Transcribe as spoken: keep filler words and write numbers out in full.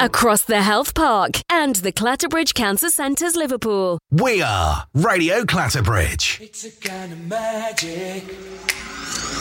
Across the Health Park and the Clatterbridge Cancer Centres, Liverpool. We are Radio Clatterbridge. It's a kind of magic.